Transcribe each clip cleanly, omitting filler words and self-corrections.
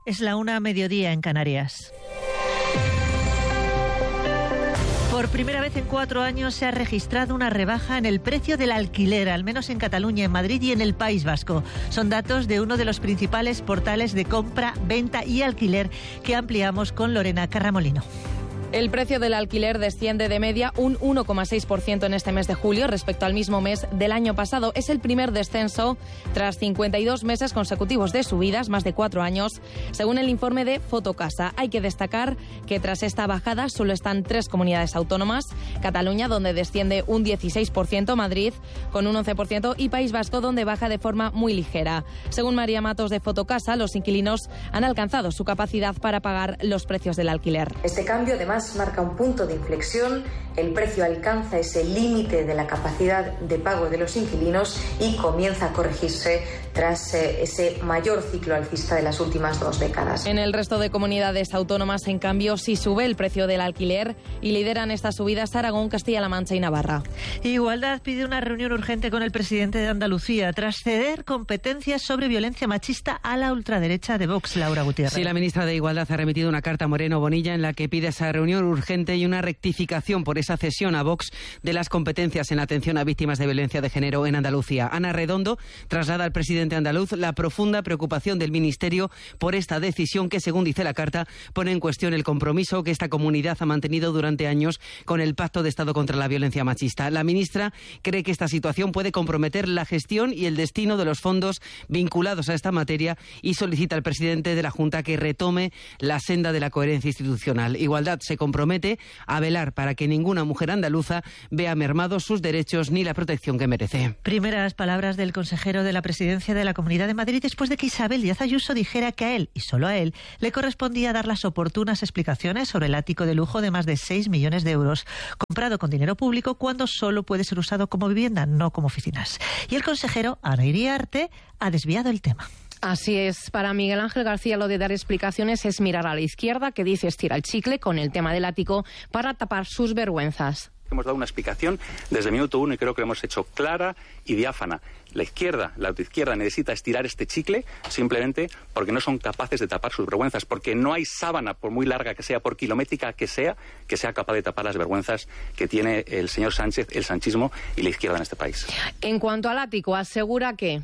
Es la 1:00 en Canarias. Por primera vez en 4 años se ha registrado una rebaja en el precio del alquiler, al menos en Cataluña, en Madrid y en el País Vasco. Son datos de uno de los principales portales de compra, venta y alquiler que ampliamos con Lorena Carramolino. El precio del alquiler desciende de media un 1,6% en este mes de julio respecto al mismo mes del año pasado. Es el primer descenso tras 52 meses consecutivos de subidas, más de 4 años, según el informe de Fotocasa. Hay que destacar que tras esta bajada solo están 3 comunidades autónomas: Cataluña, donde desciende un 16%, Madrid con un 11% y País Vasco, donde baja de forma muy ligera. Según María Matos de Fotocasa, los inquilinos han alcanzado su capacidad para pagar los precios del alquiler. Este cambio además marca un punto de inflexión. El precio alcanza ese límite de la capacidad de pago de los inquilinos y comienza a corregirse tras ese mayor ciclo alcista de las últimas 2 décadas. En el resto de comunidades autónomas, en cambio, sí sube el precio del alquiler y lideran estas subidas Aragón, Castilla-La Mancha y Navarra. Igualdad pide una reunión urgente con el presidente de Andalucía tras ceder competencias sobre violencia machista a la ultraderecha de Vox, Laura Gutiérrez. Sí, la ministra de Igualdad ha remitido una carta a Moreno Bonilla en la que pide esa reunión urgente y una rectificación por esa cesión a Vox de las competencias en atención a víctimas de violencia de género en Andalucía. Ana Redondo traslada al presidente andaluz la profunda preocupación del Ministerio por esta decisión que, según dice la carta, pone en cuestión el compromiso que esta comunidad ha mantenido durante años con el Pacto de Estado contra la Violencia Machista. La ministra cree que esta situación puede comprometer la gestión y el destino de los fondos vinculados a esta materia y solicita al presidente de la Junta que retome la senda de la coherencia institucional. Igualdad se compromete a velar para que ninguna mujer andaluza vea mermados sus derechos ni la protección que merece. Primeras palabras del consejero de la Presidencia de la Comunidad de Madrid después de que Isabel Díaz Ayuso dijera que a él, y solo a él, le correspondía dar las oportunas explicaciones sobre el ático de lujo de más de 6 millones de euros, comprado con dinero público cuando solo puede ser usado como vivienda, no como oficinas. Y el consejero, Ana Iriarte, ha desviado el tema. Así es, para Miguel Ángel García lo de dar explicaciones es mirar a la izquierda, que dice estira el chicle con el tema del ático para tapar sus vergüenzas. Hemos dado una explicación desde el minuto 1 y creo que lo hemos hecho clara y diáfana. La autoizquierda necesita estirar este chicle simplemente porque no son capaces de tapar sus vergüenzas, porque no hay sábana, por muy larga que sea, por kilométrica que sea capaz de tapar las vergüenzas que tiene el señor Sánchez, el sanchismo y la izquierda en este país. En cuanto al ático, asegura que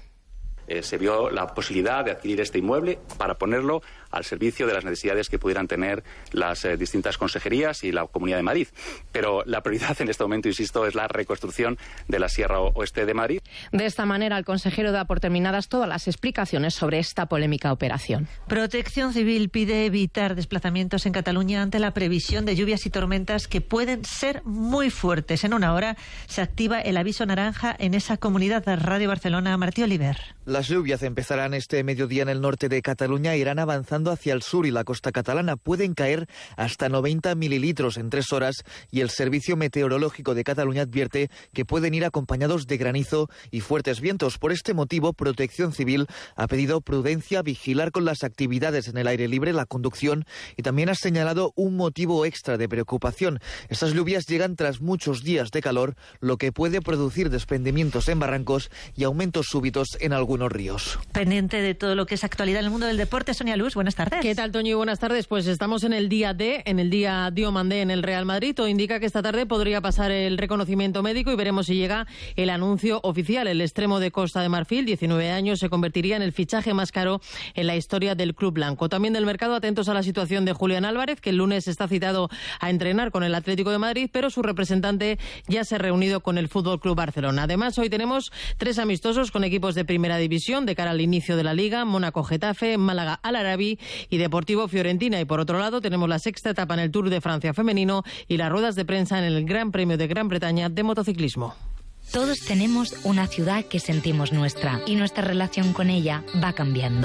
se vio la posibilidad de adquirir este inmueble para ponerlo al servicio de las necesidades que pudieran tener las distintas consejerías y la Comunidad de Madrid. Pero la prioridad en este momento, insisto, es la reconstrucción de la Sierra Oeste de Madrid. De esta manera, el consejero da por terminadas todas las explicaciones sobre esta polémica operación. Protección Civil pide evitar desplazamientos en Cataluña ante la previsión de lluvias y tormentas que pueden ser muy fuertes. En 1 hora se activa el aviso naranja en esa comunidad. Radio Barcelona, Martí Oliver. Las lluvias empezarán este mediodía en el norte de Cataluña e irán avanzando hacia el sur y la costa catalana. Pueden caer hasta 90 mililitros en 3 horas y el Servicio Meteorológico de Cataluña advierte que pueden ir acompañados de granizo y fuertes vientos. Por este motivo, Protección Civil ha pedido prudencia, vigilar con las actividades en el aire libre, la conducción, y también ha señalado un motivo extra de preocupación. Estas lluvias llegan tras muchos días de calor, lo que puede producir desprendimientos en barrancos y aumentos súbitos en algunos ríos. Pendiente de todo lo que es actualidad en el mundo del deporte, Sonia Luz, buenas tardes. ¿Qué tal, Toño? Buenas tardes. Pues estamos en el día D, en el día Diomandé en el Real Madrid. Todo indica que esta tarde podría pasar el reconocimiento médico y veremos si llega el anuncio oficial. El extremo de Costa de Marfil, 19 años, se convertiría en el fichaje más caro en la historia del club blanco. También del mercado, atentos a la situación de Julián Álvarez, que el lunes está citado a entrenar con el Atlético de Madrid, pero su representante ya se ha reunido con el Fútbol Club Barcelona. Además, hoy tenemos 3 amistosos con equipos de primera división de cara al inicio de la Liga: Mónaco-Getafe, Málaga-Al-Arabi y Deportivo Fiorentina. Y por otro lado tenemos la 6ª etapa en el Tour de Francia femenino y las ruedas de prensa en el Gran Premio de Gran Bretaña de motociclismo. Todos tenemos una ciudad que sentimos nuestra y nuestra relación con ella va cambiando.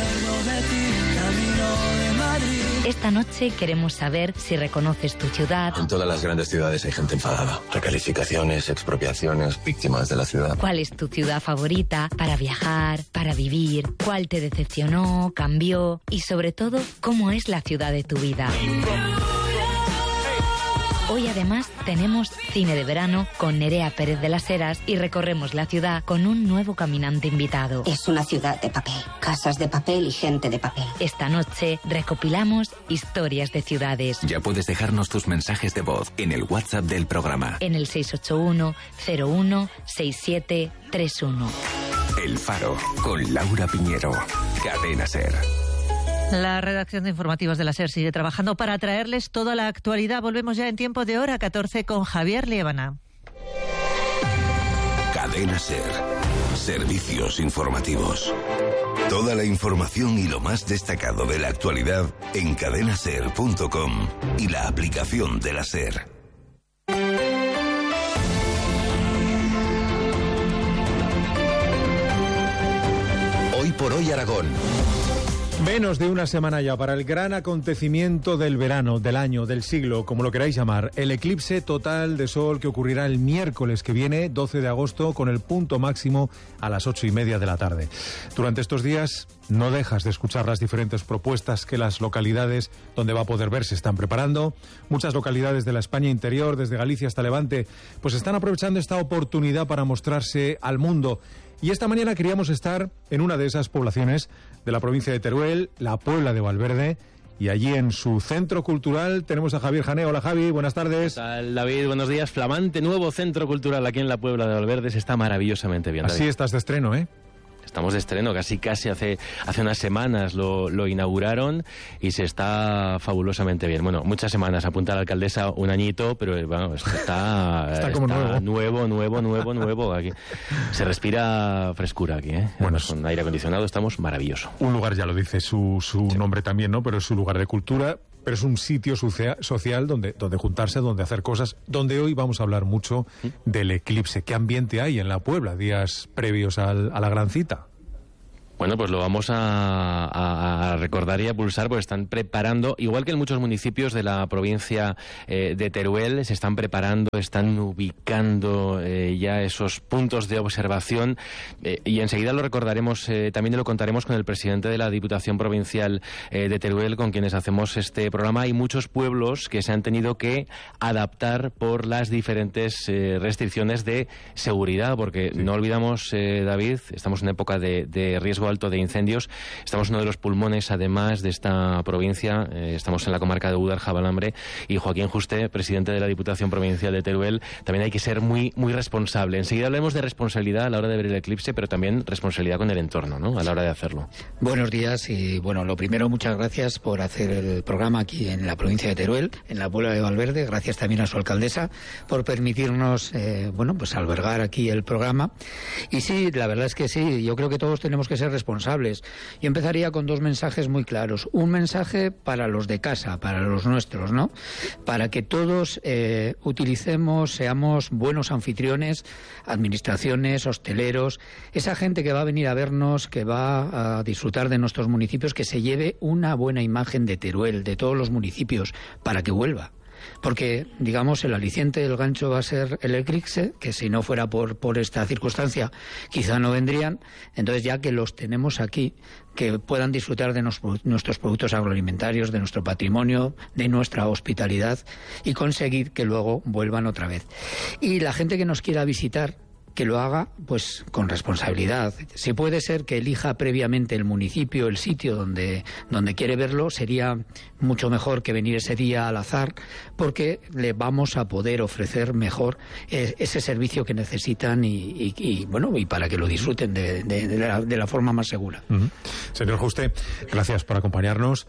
Esta noche queremos saber si reconoces tu ciudad. En todas las grandes ciudades hay gente enfadada. Recalificaciones, expropiaciones, víctimas de la ciudad. ¿Cuál es tu ciudad favorita para viajar, para vivir? ¿Cuál te decepcionó, cambió? Y sobre todo, ¿cómo es la ciudad de tu vida? Hoy Hoy además tenemos cine de verano con Nerea Pérez de las Heras y recorremos la ciudad con un nuevo caminante invitado. Es una ciudad de papel, casas de papel y gente de papel. Esta noche recopilamos historias de ciudades. Ya puedes dejarnos tus mensajes de voz en el WhatsApp del programa. En el 681 01 6731. El Faro, con Laura Piñero. Cadena SER. La redacción de informativos de la SER sigue trabajando para traerles toda la actualidad. Volvemos ya en tiempo de hora 14 con Javier Liébana. Cadena SER. Servicios informativos. Toda la información y lo más destacado de la actualidad en cadenaser.com y la aplicación de la SER. Hoy por hoy Aragón. Menos de una semana ya para el gran acontecimiento del verano, del año, del siglo, como lo queráis llamar, el eclipse total de sol que ocurrirá el miércoles que viene, 12 de agosto, con el punto máximo a las 8:30 de la tarde. Durante estos días no dejas de escuchar las diferentes propuestas que las localidades donde va a poder ver se están preparando. Muchas localidades de la España interior, desde Galicia hasta Levante, pues están aprovechando esta oportunidad para mostrarse al mundo. Y esta mañana queríamos estar en una de esas poblaciones de la provincia de Teruel, la Puebla de Valverde, y allí en su centro cultural tenemos a Javier Jané. Hola Javi, buenas tardes. ¿Qué tal, David? Buenos días. Flamante nuevo centro cultural aquí en la Puebla de Valverde, se está maravillosamente bien, David. Así estás de estreno, ¿eh? Estamos de estreno, casi hace unas semanas lo inauguraron y se está fabulosamente bien. Bueno, muchas semanas, apunta la alcaldesa un añito, pero bueno, está como nuevo. Aquí. Se respira frescura aquí, ¿eh? Bueno, con aire acondicionado estamos maravilloso. Un lugar, ya lo dice su nombre también, ¿no? Pero es un lugar de cultura, pero es un sitio social donde juntarse, donde hacer cosas, donde hoy vamos a hablar mucho del eclipse. ¿Qué ambiente hay en la Puebla días previos a la gran cita? Bueno, pues lo vamos a recordar y a pulsar, porque están preparando, igual que en muchos municipios de la provincia de Teruel, se están preparando, están ubicando ya esos puntos de observación, y enseguida lo recordaremos, también lo contaremos con el presidente de la Diputación Provincial de Teruel, con quienes hacemos este programa. Hay muchos pueblos que se han tenido que adaptar por las diferentes restricciones de seguridad, porque no olvidamos, David, estamos en época de riesgo alto de incendios. Estamos en uno de los pulmones, además, de esta provincia. Estamos en la comarca de Údar-Jabalambre, y Joaquín Juste, presidente de la Diputación Provincial de Teruel, también hay que ser muy, muy responsable. Enseguida hablemos de responsabilidad a la hora de ver el eclipse, pero también responsabilidad con el entorno, ¿no?, a la hora de hacerlo. Buenos días y, bueno, lo primero, muchas gracias por hacer el programa aquí en la provincia de Teruel, en la Puebla de Valverde. Gracias también a su alcaldesa por permitirnos, pues albergar aquí el programa. Y sí, la verdad es que sí, yo creo que todos tenemos que ser responsables. Yo empezaría con dos mensajes muy claros. Un mensaje para los de casa, para los nuestros, ¿no? Para que todos utilicemos, seamos buenos anfitriones, administraciones, hosteleros, esa gente que va a venir a vernos, que va a disfrutar de nuestros municipios, que se lleve una buena imagen de Teruel, de todos los municipios, para que vuelva. Porque, digamos, el aliciente del gancho va a ser el eclipse, que si no fuera por esta circunstancia quizá no vendrían. Entonces, ya que los tenemos aquí, que puedan disfrutar de nuestros productos agroalimentarios, de nuestro patrimonio, de nuestra hospitalidad, y conseguir que luego vuelvan otra vez. Y la gente que nos quiera visitar, que lo haga pues con responsabilidad. Si puede ser que elija previamente el municipio, el sitio donde quiere verlo, sería mucho mejor que venir ese día al azar, porque le vamos a poder ofrecer mejor ese servicio que necesitan y para que lo disfruten de la forma más segura. Señor Juste, gracias por acompañarnos.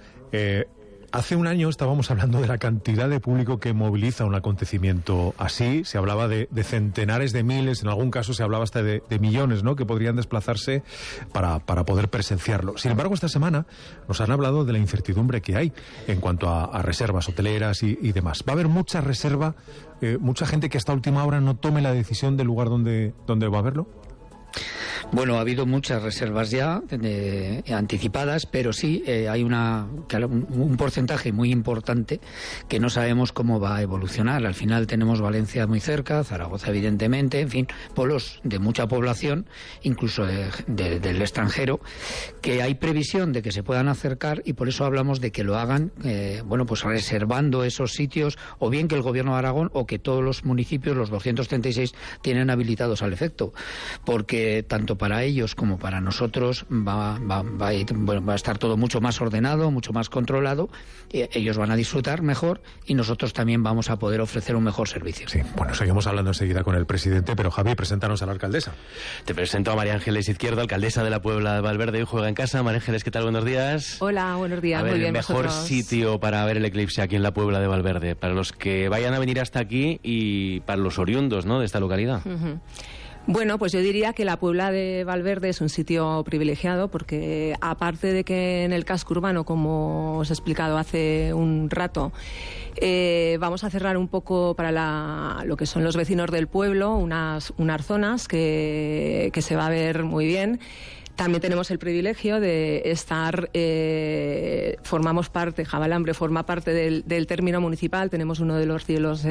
Hace un año estábamos hablando de la cantidad de público que moviliza un acontecimiento así. Se hablaba de centenares de miles, en algún caso se hablaba hasta de millones, ¿no?, que podrían desplazarse para poder presenciarlo. Sin embargo, esta semana nos han hablado de la incertidumbre que hay en cuanto a reservas hoteleras y demás. Va a haber mucha reserva, mucha gente que hasta última hora no tome la decisión del lugar donde va a verlo. Bueno, ha habido muchas reservas ya anticipadas, pero sí hay un porcentaje muy importante que no sabemos cómo va a evolucionar. Al final tenemos Valencia muy cerca, Zaragoza evidentemente, en fin, polos de mucha población, incluso del extranjero, que hay previsión de que se puedan acercar, y por eso hablamos de que lo hagan, pues reservando esos sitios, o bien que el Gobierno de Aragón o que todos los municipios, los 236, tienen habilitados al efecto, porque tanto para ellos como para nosotros va a estar todo mucho más ordenado, mucho más controlado, ellos van a disfrutar mejor y nosotros también vamos a poder ofrecer un mejor servicio. Sí, bueno, seguimos hablando enseguida con el presidente, pero Javi, preséntanos a la alcaldesa. Te presento a María Ángeles Izquierdo, alcaldesa de la Puebla de Valverde, y Juega en Casa. María Ángeles, ¿qué tal? Buenos días. Hola, buenos días. A ver, muy bien, el mejor nosotros... sitio para ver el eclipse aquí en la Puebla de Valverde, para los que vayan a venir hasta aquí y para los oriundos, ¿no?, de esta localidad. Uh-huh. Bueno, pues yo diría que la Puebla de Valverde es un sitio privilegiado porque, aparte de que en el casco urbano, como os he explicado hace un rato, vamos a cerrar un poco para lo que son los vecinos del pueblo, unas zonas que se va a ver muy bien. También tenemos el privilegio de estar, formamos parte, Javalambre forma parte del término municipal, tenemos uno de los cielos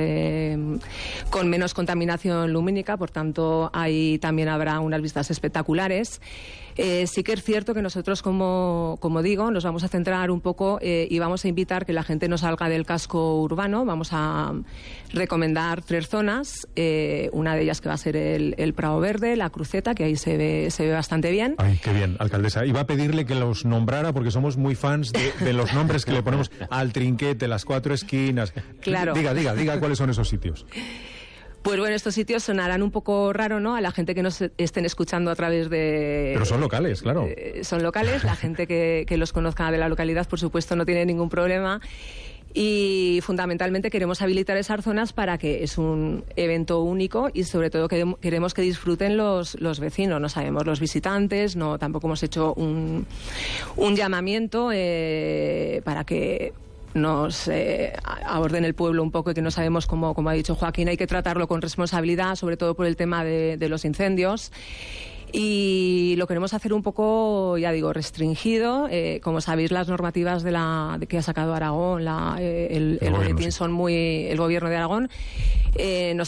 con menos contaminación lumínica, por tanto ahí también habrá unas vistas espectaculares. Sí que es cierto que nosotros, como digo, nos vamos a centrar un poco y vamos a invitar que la gente no salga del casco urbano. Vamos a recomendar 3 zonas, una de ellas que va a ser el Prado Verde, la Cruceta, que ahí se ve bastante bien. Ay, qué bien, alcaldesa. Iba a pedirle que los nombrara porque somos muy fans de los nombres que le ponemos al Trinquete, las 4 esquinas. Claro. Diga cuáles son esos sitios. Pues bueno, estos sitios sonarán un poco raro, ¿no?, a la gente que nos estén escuchando a través de... Pero son locales, claro. Son locales, la gente que los conozca de la localidad, por supuesto, no tiene ningún problema. Y fundamentalmente queremos habilitar esas zonas para que es un evento único y sobre todo queremos que disfruten los vecinos. No sabemos los visitantes, tampoco hemos hecho un llamamiento para que nos aborden el pueblo un poco, y que no sabemos, como ha dicho Joaquín, hay que tratarlo con responsabilidad, sobre todo por el tema de los incendios. Y lo queremos hacer un poco, ya digo, restringido. Como sabéis, las normativas de que ha sacado Aragón, el boletín, son el Gobierno de Aragón,